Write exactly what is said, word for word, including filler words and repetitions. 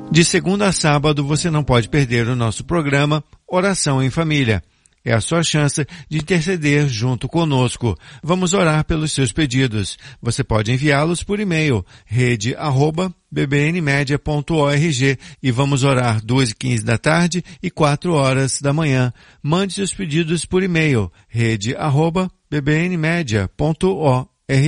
De segunda a sábado você não pode perder o nosso programa Oração em Família. É a sua chance de interceder junto conosco. Vamos orar pelos seus pedidos. Você pode enviá-los por e-mail, rede arroba b b n media ponto org, e vamos orar duas e quinze da tarde e quatro horas da manhã. Mande seus pedidos por e-mail, rede arroba b b n media ponto org.